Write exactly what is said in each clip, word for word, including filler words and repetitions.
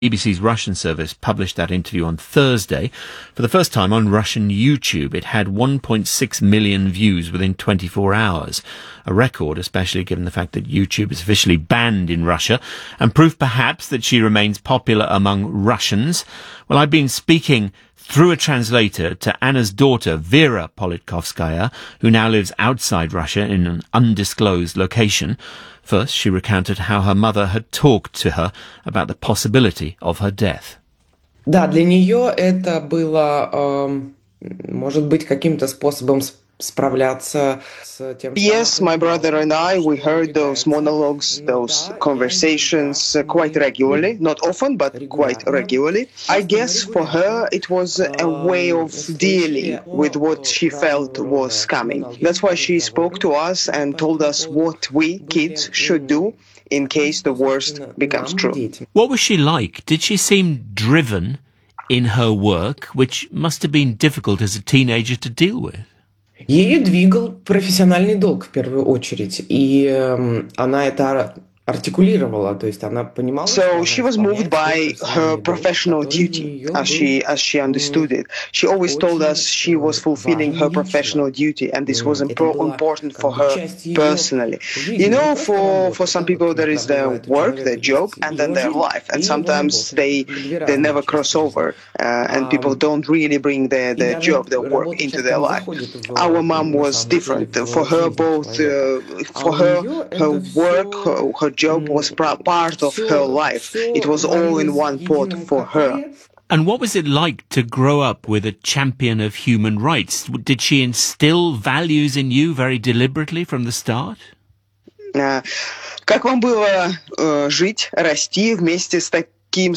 B B C's Russian service published that interview on Thursday. For the first time on Russian YouTube, it had one point six million views within twenty-four hours. A record, especially given the fact that YouTube is officially banned in Russia, and proof perhaps that she remains popular among Russians. Well, I've been speaking through a translator to Anna's daughter, Vera Politkovskaya, who now lives outside Russia in an undisclosed location. First, she recounted how her mother had talked to her about the possibility of her death. Да, для нее это было, может быть, каким-то способом справляться с тем. Yes, my brother and I, we heard those monologues, those conversations uh, quite regularly, not often, but quite regularly. I guess for her it was a way of dealing with what she felt was coming. That's why she spoke to us and told us what we, kids, should do in case the worst becomes true. What was she like? Did she seem driven in her work, which must have been difficult as a teenager to deal with? Ею двигал профессиональный долг в первую очередь, и э, она это артикулировала, то есть она понимала. So she was moved by her professional duty, as she as she understood it. She always told us she was fulfilling her professional duty, and this was impro- important for her personally. You know, for for some people there is their work, their job, and then their life, and sometimes they they never cross over, uh, and people don't really bring their their job, their work into their life. Our mom was different. For her, both uh, for her, her work, her, her job was part of her life. It was all in one pot for her. And what was it like to grow up with a champion of human rights? Did she instill values in you very deliberately from the start? Uh, как вам было uh, жить, расти вместе с таким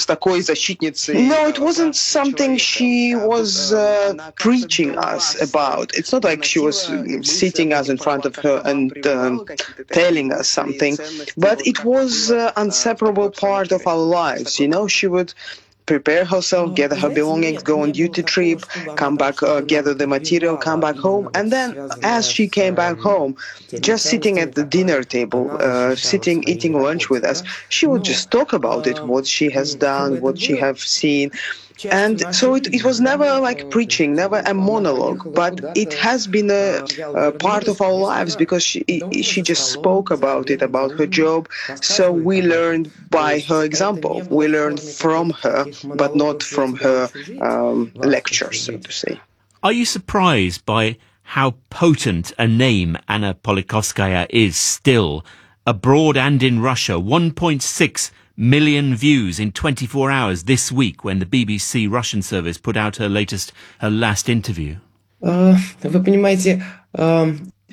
No, it wasn't something she was uh, preaching us about. It's not like she was sitting us in front of her and um, telling us something, but it was an uh, inseparable part of our lives. You know, she would prepare herself, gather her belongings, go on duty trip, come back, uh, gather the material, come back home. And then as she came back home, just sitting at the dinner table, uh, sitting, eating lunch with us, she would just talk about it, what she has done, what she has seen. And so it, it was never like preaching, never a monologue, but it has been a, a part of our lives because she she just spoke about it, about her job. So we learned by her example. We learned from her, but not from her um, lectures, so to say. Are you surprised by how potent a name Anna Politkovskaya is still, abroad and in Russia? one point six million views in twenty-four hours this week when the B B C Russian service put out her latest, her last interview. Uh, вы понимаете, uh,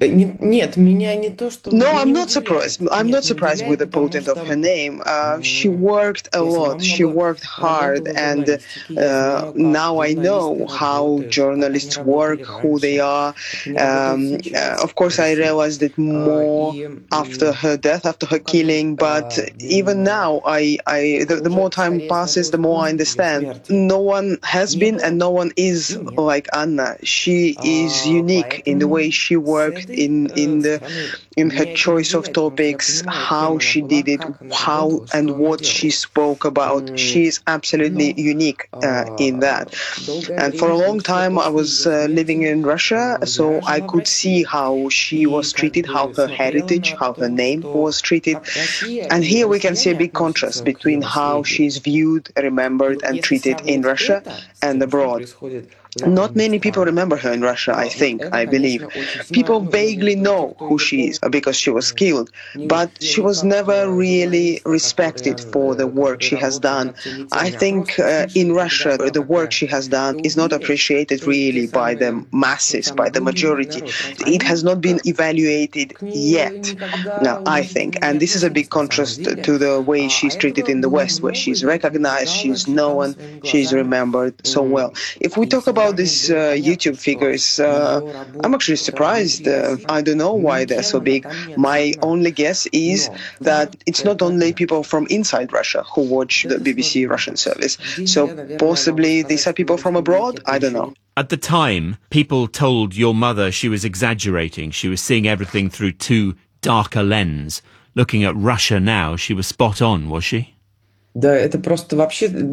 Нет, меня не то, что... No, I'm not surprised. I'm not surprised with the potency of her name. Uh, she worked a lot. She worked hard, and uh, now I know how journalists work, who they are. Um, uh, of course, I realized it more after her death, after her killing. But even now, I, I the, the more time passes, the more I understand. No one has been, and no one is like Anna. She is unique in the way she worked. In in the in her choice of topics, how she did it, how and what she spoke about. She is absolutely unique uh, in that. And for a long time, I was uh, living in Russia, so I could see how she was treated, how her heritage, how her name was treated. And here we can see a big contrast between how she's viewed, remembered, and treated in Russia and abroad. Not many people remember her in Russia, I think, I believe. People vaguely know who she is because she was killed, but she was never really respected for the work she has done. I think uh, in Russia, the work she has done is not appreciated really by the masses, by the majority. It has not been evaluated yet, no, I think. And this is a big contrast to the way she's treated in the West, where she's recognized, she's known, she's remembered so well. If we talk about About these uh, YouTube figures, uh, I'm actually surprised. Uh, I don't know why they're so big. My only guess is that it's not only people from inside Russia who watch the B B C Russian service. So possibly these are people from abroad? I don't know. At the time, people told your mother she was exaggerating. She was seeing everything through too dark a lens. Looking at Russia now, she was spot on, was she? Да, это просто вообще